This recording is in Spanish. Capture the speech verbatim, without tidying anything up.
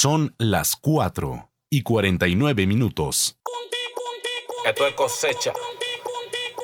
Son las cuatro y cuarenta y nueve minutos. Esto es cosecha.